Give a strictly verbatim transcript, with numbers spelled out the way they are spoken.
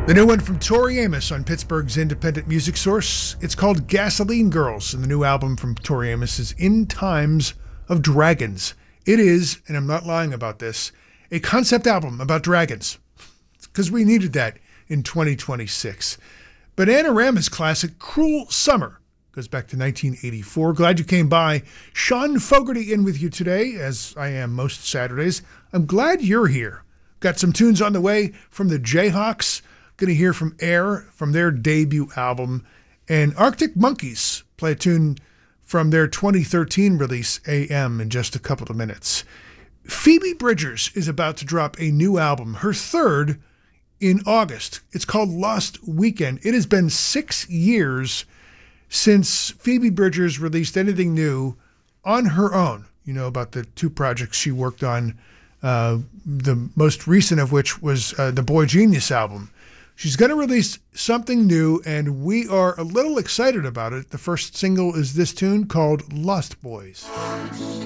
The new one from Tori Amos on Pittsburgh's independent music source. It's called Gasoline Girls, and the new album from Tori Amos is In Times of Dragons. It is, and I'm not lying about this, a concept album about dragons, because we needed that in twenty twenty-six. Bananarama's classic Cruel Summer goes back to nineteen eighty-four. Glad you came by. Sean Fogarty in with you today, as I am most Saturdays. I'm glad you're here. Got some tunes on the way from the Jayhawks. Going to hear from Air from their debut album. And Arctic Monkeys play a tune from their twenty thirteen release, A M, in just a couple of minutes. Phoebe Bridgers is about to drop a new album, her third, in August. It's called Lost Weekend. It has been six years since Phoebe Bridgers released anything new on her own. You know about the two projects she worked on, uh, the most recent of which was uh, the Boy Genius album. She's going to release something new, and we are a little excited about it. The first single is this tune called Lost Boys.